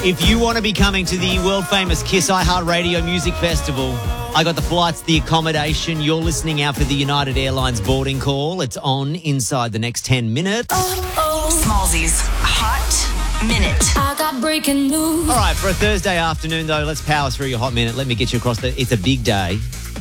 If you want to be coming to the world-famous Kiss iHeartRadio Music Festival, I got the flights, the accommodation. You're listening out for the United Airlines boarding call. It's on inside the next 10 minutes. Smallzy's Hot Minute. I got breaking news. All right, for a Thursday afternoon, though, let's power through your Hot Minute. Let me get you across it's a big day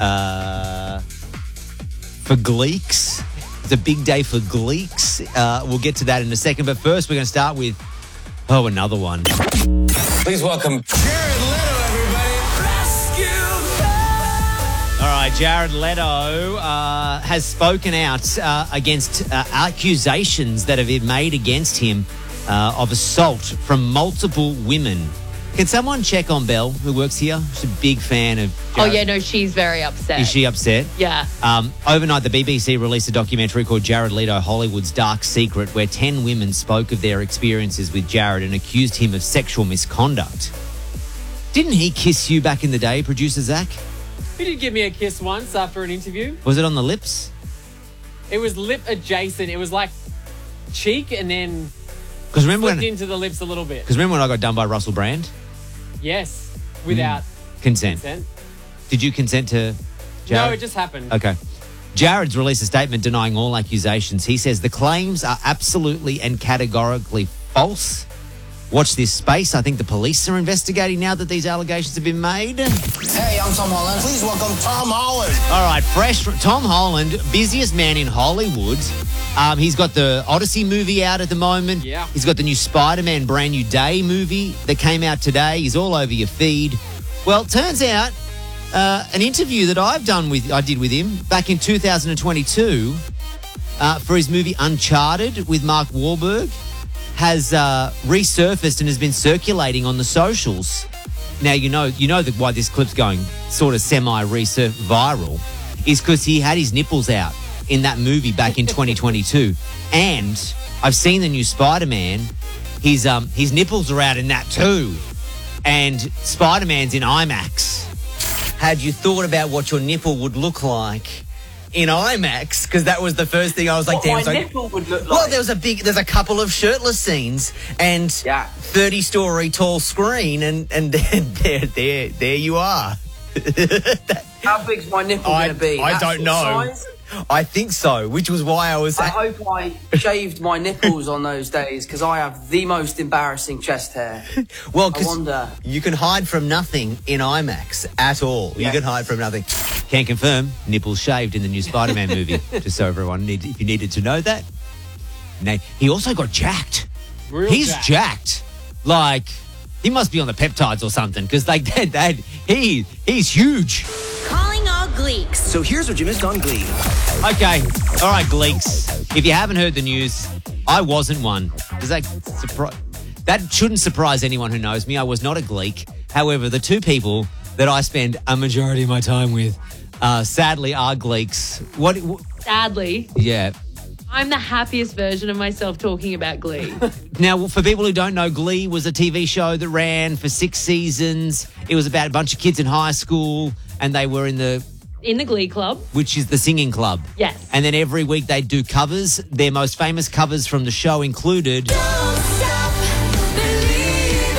for Gleeks. It's a big day for Gleeks. We'll get to that in a second. But first, we're going to start with, another one. Please welcome Jared Leto, everybody. Rescue. All right, Jared Leto has spoken out against accusations that have been made against him of assault from multiple women. Can someone check on Belle, who works here? She's a big fan of Jared. Oh, yeah, no, she's very upset. Is she upset? Yeah. Overnight, the BBC released a documentary called Jared Leto, Hollywood's Dark Secret, where 10 women spoke of their experiences with Jared and accused him of sexual misconduct. Didn't he kiss you back in the day, producer Zach? He did give me a kiss once after an interview. Was it on the lips? It was lip adjacent. It was like cheek and then flipped into the lips a little bit. Because remember when I got done by Russell Brand? Yes, without consent. Did you consent to Jared? No, it just happened. Okay. Jared's released a statement denying all accusations. He says the claims are absolutely and categorically false. Watch this space. I think the police are investigating now that these allegations have been made. Hey, I'm Tom Holland. Please welcome Tom Holland. All right, fresh from Tom Holland, busiest man in Hollywood. He's got the Odyssey movie out at the moment. Yeah. He's got the new Spider-Man Brand New Day movie that came out today. He's all over your feed. Well, turns out an interview that I did with him back in 2022 for his movie Uncharted with Mark Wahlberg has resurfaced and has been circulating on the socials. Now, you know why this clip's going sort of viral is because he had his nipples out in that movie back in 2022. And I've seen the new Spider-Man. His nipples are out in that too. And Spider-Man's in IMAX. Had you thought about what your nipple would look like in IMAX? Because that was the first thing I was like, what my nipple would look like? Well, there's a couple of shirtless scenes and 30-story tall screen, and there you are. How big's my nipple going to be? I don't know. Size? I think so, which was why I was... I hope I shaved my nipples on those days because I have the most embarrassing chest hair. Well, I wonder. You can hide from nothing in IMAX at all. Yes. You can hide from nothing. Can confirm, nipples shaved in the new Spider-Man movie, just so everyone, if you needed to know that. Now, he also got jacked. He's jacked. Like, he must be on the peptides or something because he's huge. Calling all Gleeks. So here's what you missed on Glee. Okay. All right, Gleeks. If you haven't heard the news, I wasn't one. Does that shouldn't surprise anyone who knows me. I was not a Gleek. However, the two people that I spend a majority of my time with, sadly, are Gleeks. What? Sadly. Yeah. I'm the happiest version of myself talking about Glee. Now, for people who don't know, Glee was a TV show that ran for 6 seasons. It was about a bunch of kids in high school, and they were in the Glee Club. Which is the singing club. Yes. And then every week they'd do covers. Their most famous covers from the show included... Don't stop believing.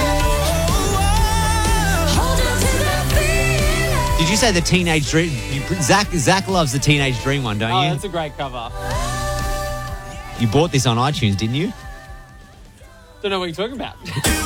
Hold on to the feeling. Did you say the Teenage Dream? Zach loves the Teenage Dream one, don't you? Oh, that's a great cover. You bought this on iTunes, didn't you? Don't know what you're talking about.